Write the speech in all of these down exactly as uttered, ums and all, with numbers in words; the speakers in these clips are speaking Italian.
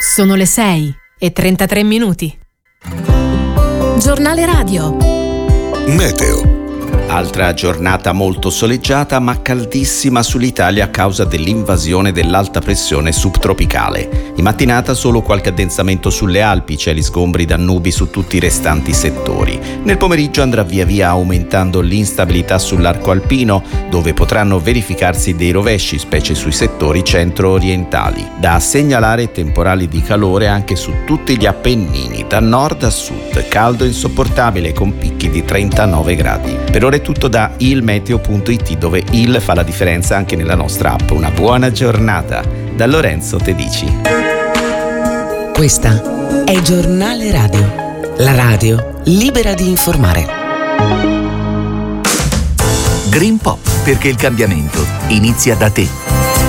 Sono le sei e trentatré minuti. Giornale radio. Meteo. Altra giornata molto soleggiata ma caldissima sull'Italia a causa dell'invasione dell'alta pressione subtropicale. In mattinata solo qualche addensamento sulle Alpi, cieli sgombri da nubi su tutti i restanti settori. Nel pomeriggio andrà via via aumentando l'instabilità sull'arco alpino, dove potranno verificarsi dei rovesci, specie sui settori centro-orientali. Da segnalare temporali di calore anche su tutti gli Appennini, da nord a sud, caldo insopportabile con picchi di trentanove gradi. Per ora è tutto da il meteo punto it, dove il fa la differenza anche nella nostra app. Una buona giornata da Lorenzo Tedici. Questa è Giornale Radio, la radio libera di informare. Green Pop, perché il cambiamento inizia da te.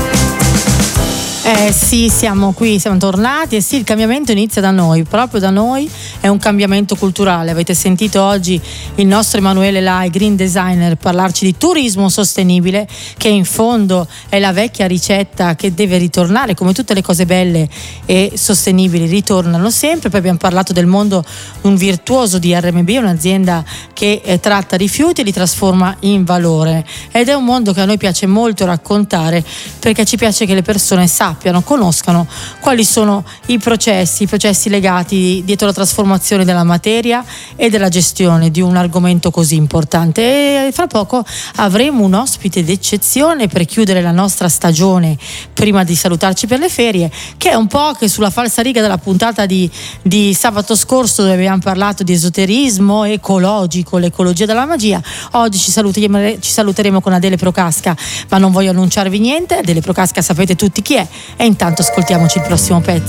Eh sì, siamo qui, siamo tornati e sì, il cambiamento inizia da noi, proprio da noi. È un cambiamento culturale. Avete sentito oggi il nostro Emanuele Lai, green designer, parlarci di turismo sostenibile, che in fondo è la vecchia ricetta che deve ritornare, come tutte le cose belle e sostenibili ritornano sempre. Poi abbiamo parlato del mondo un virtuoso di R M B, un'azienda che eh, tratta rifiuti e li trasforma in valore, ed è un mondo che a noi piace molto raccontare, perché ci piace che le persone sappiano, conoscano quali sono i processi, i processi legati dietro la trasformazione della materia e della gestione di un argomento così importante. E fra poco avremo un ospite d'eccezione per chiudere la nostra stagione, prima di salutarci per le ferie, che è un po' che sulla falsariga della puntata di, di sabato scorso, dove abbiamo parlato di esoterismo ecologico, l'ecologia della magia. Oggi ci saluteremo, ci saluteremo con Adele Procasca, ma non voglio annunciarvi niente. Adele Procasca sapete tutti chi è. E intanto ascoltiamoci il prossimo pezzo.